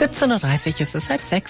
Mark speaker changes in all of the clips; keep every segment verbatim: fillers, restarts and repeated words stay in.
Speaker 1: siebzehn Uhr dreißig ist es halb sechs.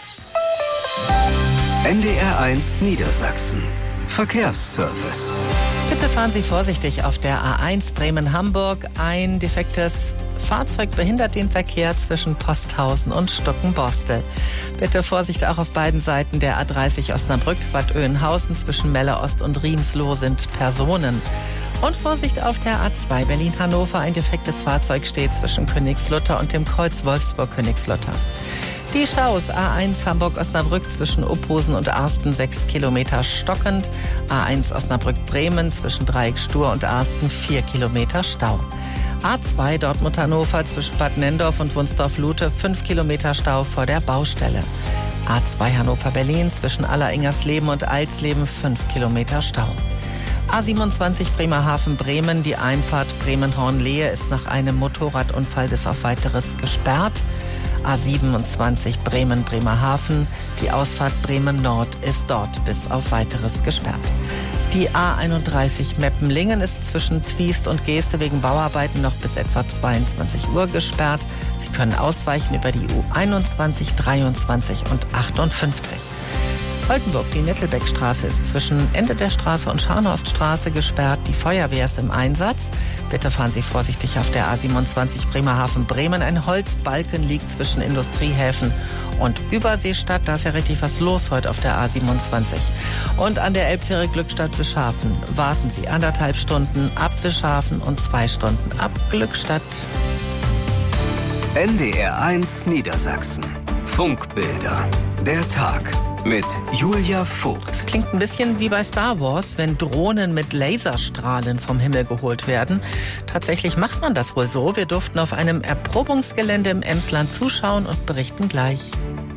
Speaker 2: N D R eins Niedersachsen. Verkehrsservice.
Speaker 1: Bitte fahren Sie vorsichtig auf der A eins Bremen-Hamburg. Ein defektes Fahrzeug behindert den Verkehr zwischen Posthausen und Stuckenborstel. Bitte Vorsicht auch auf beiden Seiten der A dreißig Osnabrück, Bad Oeynhausen. Zwischen Melle-Ost und Riemsloh sind Personen. Und Vorsicht auf der A zwei Berlin-Hannover. Ein defektes Fahrzeug steht zwischen Königslutter und dem Kreuz Wolfsburg-Königslutter. Die Staus: A eins Hamburg-Osnabrück zwischen Uphusen und Arsten sechs Kilometer stockend. A eins Osnabrück-Bremen zwischen Dreieck Stur und Arsten vier Kilometer Stau. A zwei Dortmund-Hannover zwischen Bad Nendorf und Wunsdorf-Lute fünf Kilometer Stau vor der Baustelle. A zwei Hannover-Berlin zwischen Alleringers-Leben und Alsleben fünf Kilometer Stau. A siebenundzwanzig Bremerhaven-Bremen, die Einfahrt Bremen-Hornlehe ist nach einem Motorradunfall bis auf Weiteres gesperrt. A siebenundzwanzig Bremen-Bremerhaven, die Ausfahrt Bremen-Nord ist dort bis auf Weiteres gesperrt. Die A einunddreißig Meppenlingen ist zwischen Twiest und Geeste wegen Bauarbeiten noch bis etwa zweiundzwanzig Uhr gesperrt. Sie können ausweichen über die U einundzwanzig, dreiundzwanzig und achtundfünfzig. Oldenburg, die Nettelbeckstraße ist zwischen Ende der Straße und Scharnhorststraße gesperrt. Die Feuerwehr ist im Einsatz. Bitte fahren Sie vorsichtig auf der A siebenundzwanzig Bremerhaven-Bremen. Ein Holzbalken liegt zwischen Industriehäfen und Überseestadt. Da ist ja richtig was los heute auf der A siebenundzwanzig. Und an der Elbfähre Glückstadt-Wischhafen warten Sie anderthalb Stunden ab Wischhafen und zwei Stunden ab Glückstadt.
Speaker 2: N D R eins Niedersachsen. Funkbilder. Der Tag. Mit Julia Vogt.
Speaker 1: Klingt ein bisschen wie bei Star Wars, wenn Drohnen mit Laserstrahlen vom Himmel geholt werden. Tatsächlich macht man das wohl so. Wir durften auf einem Erprobungsgelände im Emsland zuschauen und berichten gleich.